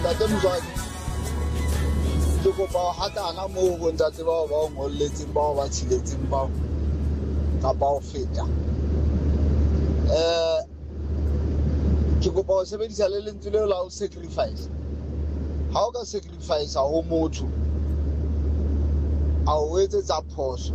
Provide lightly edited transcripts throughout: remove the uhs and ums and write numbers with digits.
ntate Mzwadi ke kopa ho hatana moo ho ntate bao ba o ngolletseng bao ba tshiletseng bao kapa ho feta ke kopa ho sebedisa le lentswe leo la ho sacrifice. Ha o ka sacrifice ho motho a o etsetsa phoso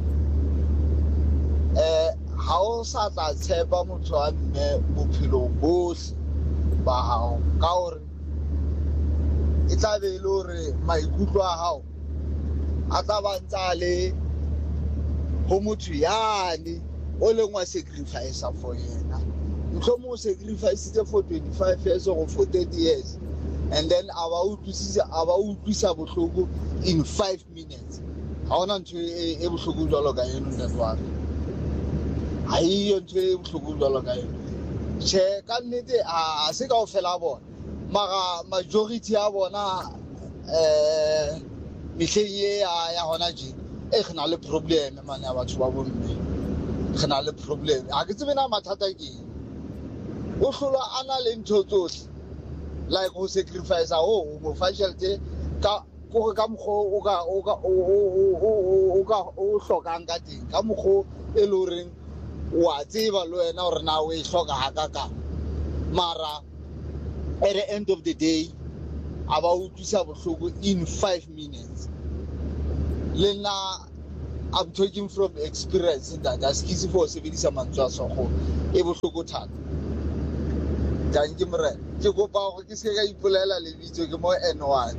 ha o sa tla tshepa motho a mme bophelong bohle ba hao ka hore e tla be le hore maikutlo a hao a tla ba ntsa le ho motho yane o leng wa sacrifice for yena. Mohlomong o sacrifice for 25 years or for 30 years and then aba utlwisa bohloko in 5 minutes. Ha ona ntho e bohloko jwalo ka eno ntate wa ka. Ha iyo ntho e bohloko jwalo ka eno. Che ka nnete a se kaofela bona mara majority ya bona mehleng e ya hona tje re na le problem mane ya batho ba bomme. Re na le problem. Ha ke tsebe na mathata ke o hlola ana le ntho tsohle like ho sacrifice ho mo fa tjhelete ka go ka mokgo o hlokang ka teng ka mokgo e le horeng wa tseba le wena hore na o e hloka hakaka mara at the end of the day aba utlwisa bohloko in 5 minutes. Lena I'm talking from experience that as easy for sebedisa mantswe a sogo e bohloko thata. Ke mre ke kopa go ke se ka ipolela le bitso ke mo N1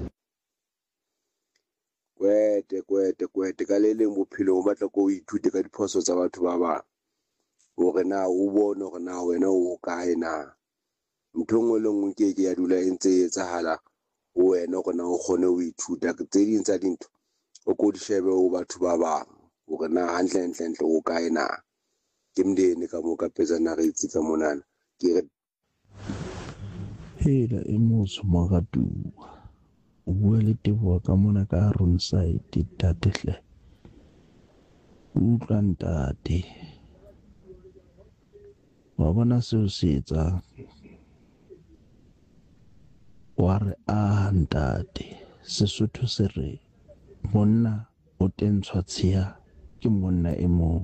kwete ka le leng bophelo o batla go ithute ka diphoso tsa batho ba bang hore na o bone hore na wena o kae na ntho ngwe le ngwe ke ya dula e ntse e etsahala ho wena hore na o kgone ho ithuta tse ding tsa dintho o ko di shebe ho batho ba bang hore na hantle o kae na ke mdene ka mo ka petsana re itse ka monana ke re hela emotso magatu o bua le Teboha ka mona ka Ron side tatehle utlwa ntate wa bona seo se etsa wa re a ntate Sesotho se re monna o tentshwa tshiya ke monna e mong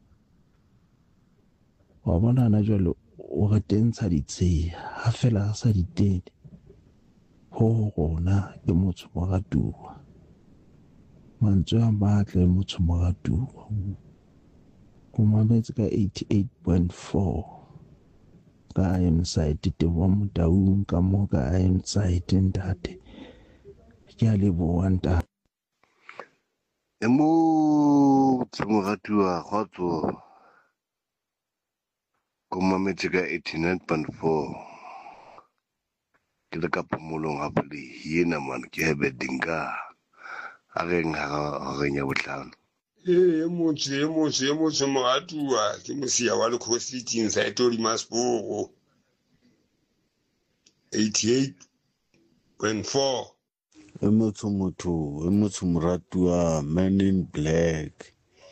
wa bona na jwale o re tentsha ditsheya ha fela sa ditene ho rona ke motho moratuwa mantswe a matle motho moratuwa go mametse ka 88.4 ka inside Teboha Motaung ka mo ka inside ntate ke a leboha ntate moratuwa khotso go mametse ka 89.4 ke le ka phomolong ha pele yena man ke hebe dinga a reng ha renya botlhano motho moratuwa ke mosia wa le CrossFit inside o Dimasboro 88.4 motho moratuwa Man in Black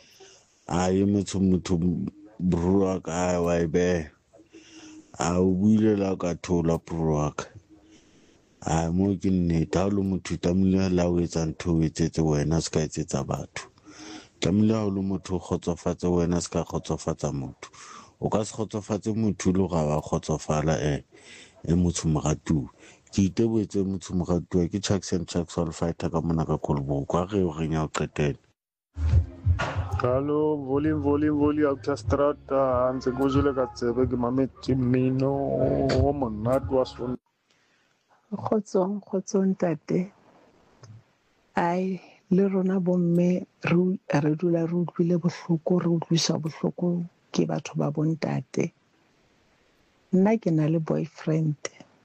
motho bro ka wa ibe o buile la ka thola bro ka mo ke nnete ha lo motho tamile la o etsa ntho o etsetse wena se ka etsetsa batho tamile ha lo motho khotsofatsa wena se ka khotsofatsa motho o ka se khotsofatse motho le ga ba khotsofala motho moratuwa ke itebetse motho moratuwa ke Jackson Jackson fighter ka mona ka Kolbo kwa re o renya o qetela. Hallo, voli autostrada ntse go jule ka tsebe ke mametse mmino o monate wa sona. Kgotsong tate. Ai le rona bomme re dula re utlwile bohloko re utlwisa bohloko ke batho ba bontate. Nna ke na le boyfriend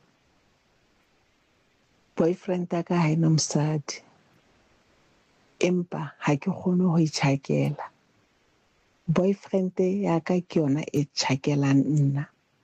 a ka ha ena mosadi empa ha ke kgone ho itjhakela. Boyfriend ya ka ke yona e tjhakelang nna.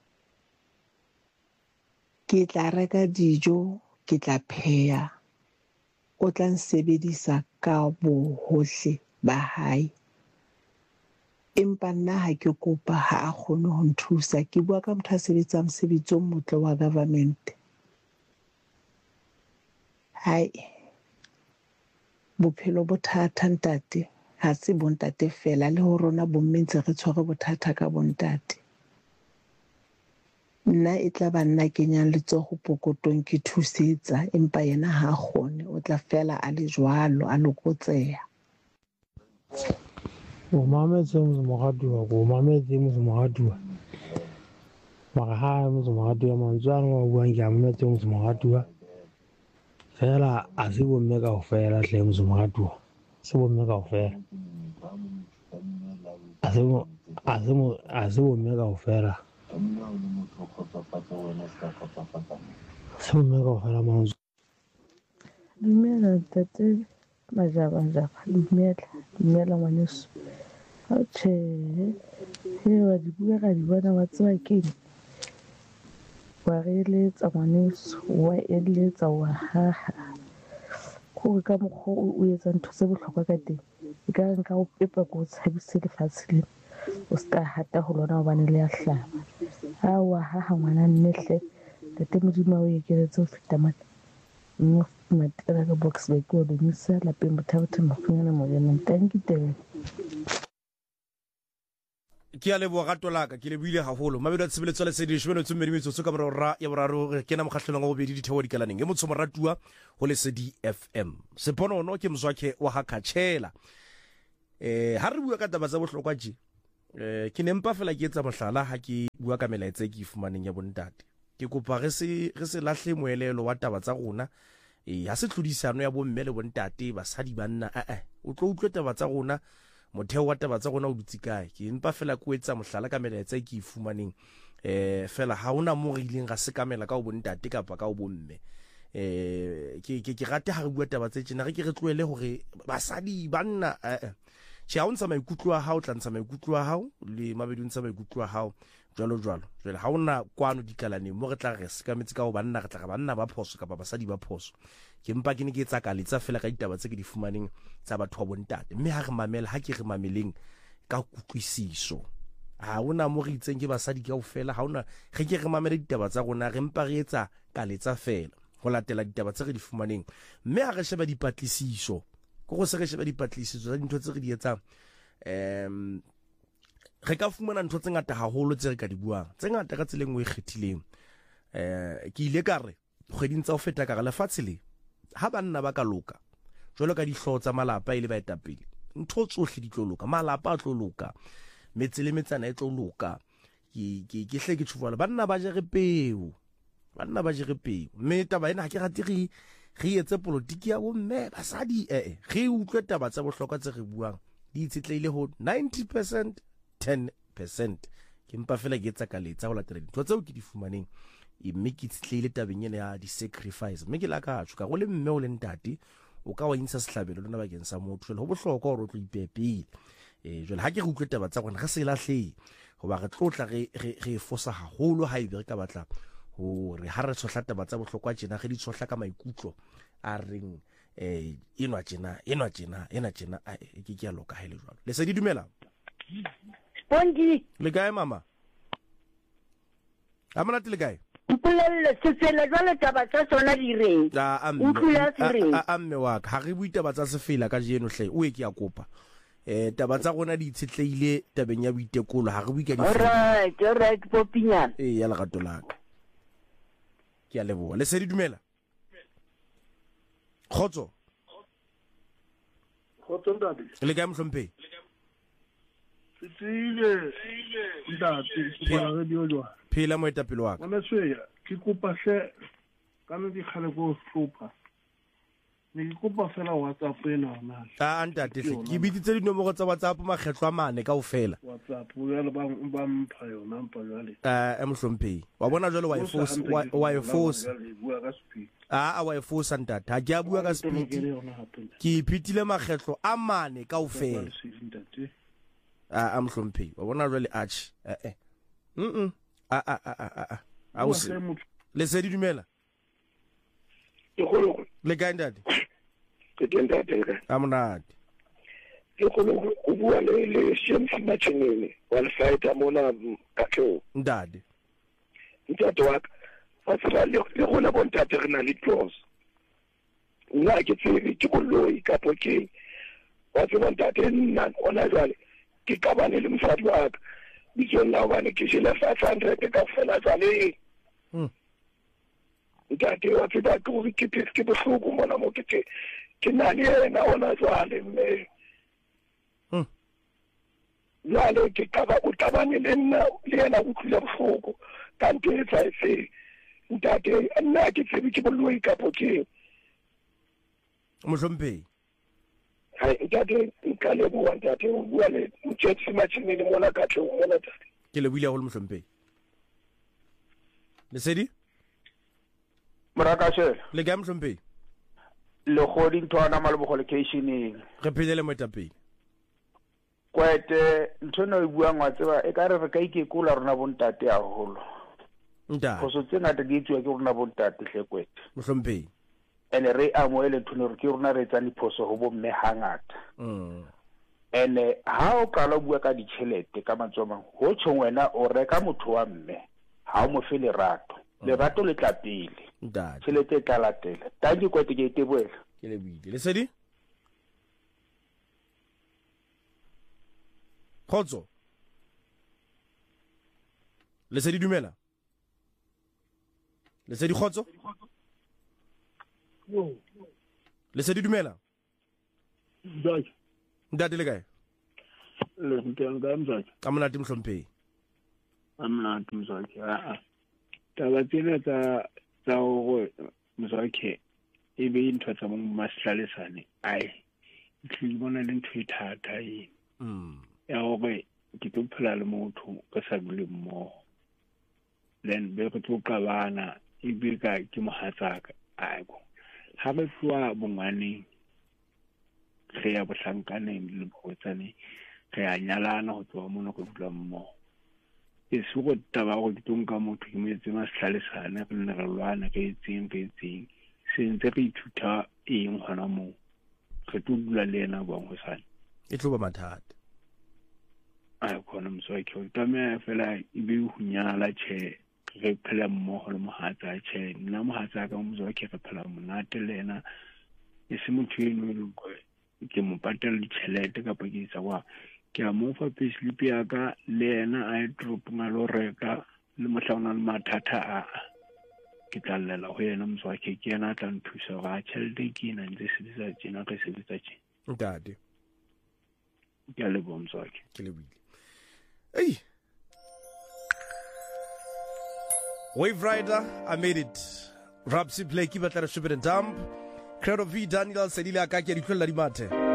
Ke tla reka dijo, ke tla pheha, o tla nsebedisa ka bohohle ba hae. Empa nna ha ke kopa ha a kgone ho nthusa. Ke bua ka motho a sebetsang mosebetsi o motle wa government. hai bophelo bothata ntate ha se bontate fela le ho rona bomme ntse re tshware bothata ka bontate. Nna e tla ba nna kenyang letsoho pokotong ke thusetsa empa yena ha kgone o tla fela a le jwalo a lokotseha. O mametse mosemagadua ko mametse mosemagadua mara ha mosemagadua mantswana wa buang ke a mametse mosemagadua fela a se bomme kaofela hle mosemagadua se bomme kaofela a se bomme kaofela se bomme kaofela mantswe. Dumela ntate Majabajaba, dumela ngwaneso. Tjhe, wa di bua ka di bona wa tseba keng? Wa re eletsa ngwaneso, wa eletsa wa haha. Kore ka mokgwa o etsa ntho tse bohlokwa ka teng. E ka re nka o pepa ko tshabise lefatshe lena. O ska hata ho lona hobane le ya hlaba. Ha wa haha ngwana nnehle, ntate Modimo o ekeletse ho feta mana. Matela ka box ba ko do misa la pembo thabotha mafunyana mo yena tanki tebe. Ke a leboga gato laka ke le buile haholo mabelo a tshebeletso le sedi shebelo tsumedi metso ka borra ya boraro ke na mogahlenong go bedi dithewa dikalaneng e motso moratua go le sedi FM sepono no ke mzwakhe wa hakatshela ha re bua ka taba tsa bohlokwa je ke nempa fela ke etsa mohlala ha ke bua ka melaetse ke ifumaneng ya bontate ke kopa re se lahle moelelo wa taba tsa rona ha se tlhodisano ya bomme le bontate basadi banna o tlo utlwe taba tsa rona motheo wa taba tsa rona o dutse kae ke empa fela ko etsa mohlala ka melaetse ke ifumaneng fela ha ona mo re ileng ga se kamela ka o bontate kapa ka o bomme ke rate ha re bua taba tse tsena re ke re tloele hore basadi banna tjhe ha o ntsha maikutlo a hao tla ntsha maikutlo a hao le mabedi o ntsha maikutlo a hao jwalo jwale ha ona kwano dikalaneng mo re tla re se ka metsi ka ho banna re tla ga banna ba phoso kapa basadi ba phoso ke mpa ke ne ke etsa ka letsa fela ka ditaba tse ke di fumaneng tsa batho ba bontate mme ha re mamela ha ke re mameleng ka kutlwisiso ha ona mo re itseng ke basadi kaofela ha ona ge ke re mamela ditaba tsa rona re mpa re etsa ka letsa fela go latela ditaba tse re di fumaneng mme ha re sheba dipatlisiso go se re sheba dipatlisiso tsa dintho tse re di etsang re ka fumana ntho tse ngata haholo tse re ka di buang tse ngata ka tseleng o e kgethileng ke ile ka re kgweding tsa ho feta ka re lefatshe le ha banna ba ka loka jwalo ka dihlooho tsa malapa ile ba etapele ntho tsohle di tlo loka malapa a tlo loka metse le metsana e tlo loka ke hle ke tshuvalo banna ba jere peo mme taba ena ha ke rate re etse politiki ya bomme basadi re utlwe taba tsa bohlokwa tse re buang di itshetlehile ho 90% 10% ke mpa fela ke etsa ka letsa go latela dintho tseo ke di fumaneng mme ke itshetlehile tabeng ena ya di-sacrifice mme ke la ka tsho ka go le mme o le ntate o ka wa insa sehlabelo lona bakeng sa motho jwale ho bohlokwa hore o tlo ipepele jwale ha ke re utlwe taba tsa rona ga se lahle goba re tlotla re fosa haholo ha ebe re ka batla hore ha re tsohla taba tsa bohlokwa tjena ge di tsohla ka maikutlo a reng enwa tjena ke a loka hele jwalo le se di dumela Bongi le kae mama amana le kae mpolelle se fela jwale taba tsa tsona di reng utlula se reng amme wa ka ha re bua taba tsa se fela ka jeno hle o e ke ya kopa taba tsa rona di itshetlehile tabeng ya boitekolo ha re bua ka di right popinyana ya lerato laka ke a leboha le se di dumela khotso ndadi le kae mhlompe Sile ndati kwa radio jwa phela moetapele wa ka Ngwaneso ke kopa hle ka ne di khale go hlopa ne ke kopa fela WhatsApp ena na ntate hle ke biditse dinomoro tsa WhatsApp makgetlo a mane kaofela WhatsApp ya le ba mpha yona mpa jale mhlompe wa bona jwale wa e force wa e force ntate ha ke a bua ka speed ke iphitile makgetlo a mane kaofela mhlompe wa bona jwale arch le se di dumela le kae ntate ke ntate amonate ke kholo go bua le James Machinini wa le fighter mona ka tlo ndade ntate wa ka fa le go la bontate re na le clause nna ke tsebe ke koloi kapo ke wa tseba ntate nna ona jwale ke kabane le mosadi wa ka bitsong la hobane ke jele 500 ka fela jwale ntate wa tseba ke hore ke bohloko mona mo ke na le yena ona jwale mme jwale ke kabane le nna le yena o tlile bohloko ka ntho e tsaetse ntate nna ke tsebe ke boloi kapo ke Mohlomphehi hai ntate ka le bua ntate o bua le motsetsi matshini le mona ka tle o mona ntate ke le buile haholo Mohlomphehi Lesedi Morakashela le ga Mohlomphehi le godi ntwana malebogo locationeng re phele le moetapele kwete nthono e buang wa tseba e ka re ka ikekola rona bontate haholo go so tsena te di tswa ke rona bontate hle kwete Mohlomphehi ene re amoele nthono re ke rona re etsa diphoso go bomme hangata ene ha o kala bua ka ditšhelete ka matsoma ho tshong wena o reka motho wa mme ha o mo fe lerato le tla pele tšhelete tla latela tangi kwete ke iteboela ke le buile Lesedi Khotso Lesedi dumela Lesedi Khotso Lesedi dumela Ntate le kae le nteng ka mzaki ka monate Mohlomphehi amnati mzaki taba tsena tsa go mzaki e be ntho tsa mo maslalisane ai ke bona le ntho e thata e ya gore ke tlo phela le motho ka sa bule mmogo then be go tlo qabana e be ka ke mohatsaka aibo ha re tloa bongwaneng re ya bohlankaneng le botsane re a nyalana go tloa mona go dula mmogo e se go taba go ditonka motho ke mo etse maslalisane re nne re lwana re etseng se ntse re ithuta eng gona moo re tlo dula le ena bang go sane e tlo ba mathata a khona mswaki o tsamaya fela e be ho nyala che re phela mmogo le mohatsa che nna mohatsa ka mswaki re phela monate le ena e se motho e no le ke mo patela ditšhelete ka pa ke isa kwa ke a mo fa payslip ya ka le ena a drop ngalo reka le mohlaona le mathata a ke tlallela go yena mswaki ke yena tla nthusa ga tšhelete ke ina ntse se ditsa tsena ke se ditsa tsena ntate ke le bomswaki ke le buile Hey, Wave Rider, I made it. Rapsi play, keep at the Dump. Crowd of V, Daniel Sedila Kaki, and Di Mate.